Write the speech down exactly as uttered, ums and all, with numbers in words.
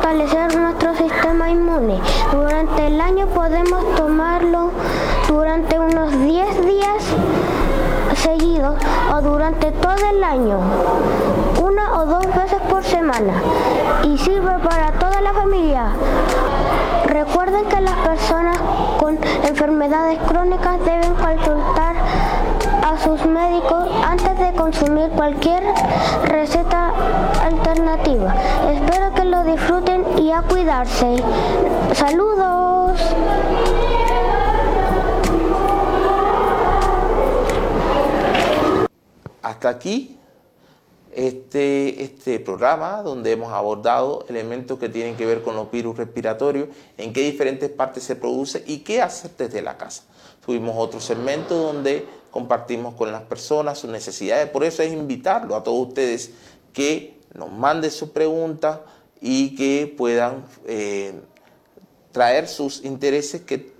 fortalecer nuestro sistema inmune. Durante el año podemos tomarlo durante unos diez días seguidos o durante todo el año, una o dos veces por semana, y sirve para toda la familia. Recuerden que las personas con enfermedades crónicas deben consultar a sus médicos antes de consumir cualquier receta alternativa. Espero que lo disfruten y a cuidarse. ¡Saludos! Hasta aquí este, este programa donde hemos abordado elementos que tienen que ver con los virus respiratorios, en qué diferentes partes se produce y qué hacer desde la casa. Tuvimos otro segmento donde compartimos con las personas sus necesidades, por eso es invitarlo a todos ustedes que nos manden sus preguntas y que puedan eh, traer sus intereses que